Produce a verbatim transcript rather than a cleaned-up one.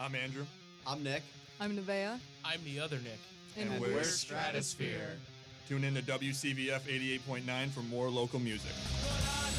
I'm Andrew. I'm Nick. I'm Nevaeh. I'm the other Nick. And, And we're we're Stratosphere. Tune in to W C V F eighty-eight point nine for more local music.